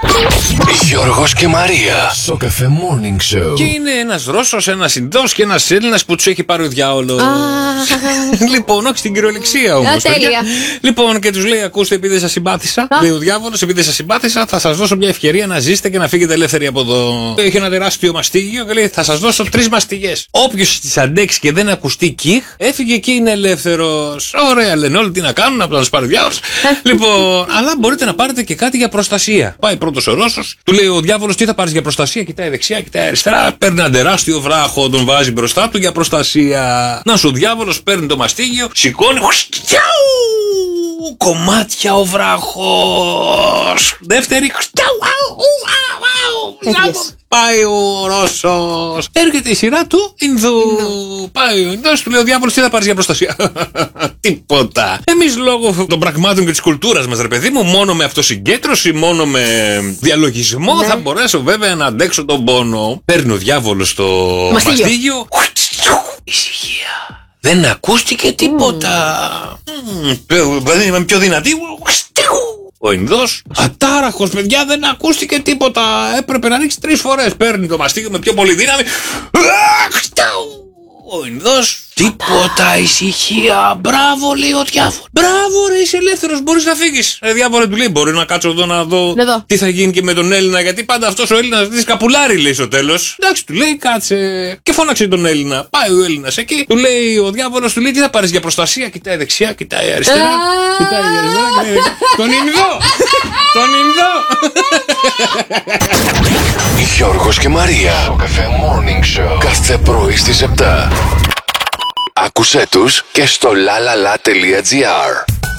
Γιώργος και Μαρία στο Cafe Morning Show. Και είναι ένας Ρώσος, ένας Ινδός και ένας Έλληνας που τους έχει πάρει ο διάολος. Λοιπόν, όχι στην κυριολεξία όμως. Τέλεια. Λοιπόν, και τους λέει: ακούστε, επειδή σας συμπάθησα, λέει ο διάβολος, επειδή σας συμπάθησα, θα σας δώσω μια ευκαιρία να ζήσετε και να φύγετε ελεύθεροι από εδώ. Έχει ένα τεράστιο μαστίγιο και λέει: θα σας δώσω 3 μαστιγές. Όποιος τις αντέξει και δεν ακουστεί κιχ, έφυγε και είναι ελεύθερος. Ωραία, λένε όλοι, τι να κάνουν, να τους πάρει ο διάολος. Λοιπόν, αλλά μπορείτε να πάρετε και κάτι για προστασία. Πάει πρώτος ο Ρώσος, του λέει ο διάβολος: τι θα πάρεις για προστασία? Κοιτάει δεξιά, κοιτάει αριστερά, παίρνει ένα τεράστιο βράχο, τον βάζει μπροστά του για προστασία. Να σου ο διάβολος παίρνει το μαστίγιο, σηκώνει. Κομμάτια ο βράχος. Δεύτερη. Πάει ο Ρώσος. Έρχεται η σειρά του Ινδού. Πάει ο Ινδός, του λέει ο διάβολος: τι θα πάρεις για προστασία? Τίποτα. Εμείς λόγω των πραγμάτων και της κουλτούρας μας, ρε παιδί μου, μόνο με αυτοσυγκέντρωση, μόνο με διαλογισμό θα μπορέσω βέβαια να αντέξω τον πόνο. Παίρνει ο διάβολος το μαστίγιο. Ησυχία. Δεν ακούστηκε τίποτα. Δεν είμαι πιο δυνατή. Ο Ινδός, ατάραχος, παιδιά, δεν ακούστηκε τίποτα. Έπρεπε να ρίξει 3 φορές. Παίρνει το μαστίγιο με πιο πολύ δύναμη. Ο Ινδός, τίποτα, ησυχία. Μπράβο, λέει ο διάβολος. Μπράβο, ρε, είσαι ελεύθερος, μπορείς να φύγεις. Διάβολε, του λέει: μπορεί να κάτσω εδώ να δω τι θα γίνει και με τον Έλληνα, γιατί πάντα αυτός ο Έλληνας της καπουλάρει, λέει στο τέλος. Εντάξει, του λέει: κάτσε. Και φώναξε τον Έλληνα. Πάει ο Έλληνας εκεί, του λέει ο διάβολος, του λέει: τι θα πάρεις για προστασία? Κοιτάει δεξιά, κοιτάει αριστερά. Κοιτάει αριστερά, κοιτάει δεξιά. Τον Ινδό! Τον Ινδό! Γιώργος και Μαρία στο Cafe Morning Show. Κάθε πρωί στις 7. Άκουσέ τους και στο lalala.gr.